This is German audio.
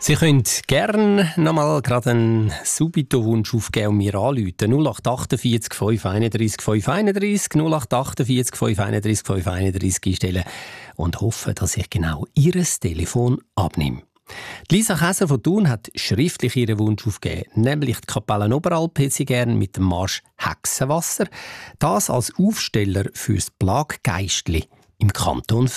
Sie können gerne nochmal gerade einen Subito-Wunsch aufgeben und mir anrufen. 0848 531 531, 0848 531 531 einstellen und hoffen, dass ich genau Ihr Telefon abnehme. Lisa Käser von Thun hat schriftlich ihren Wunsch aufgegeben, nämlich die Kapelle Oberalp hätte sie gerne mit dem Marsch Hexenwasser. Das als Aufsteller fürs Plaggeistli im Kanton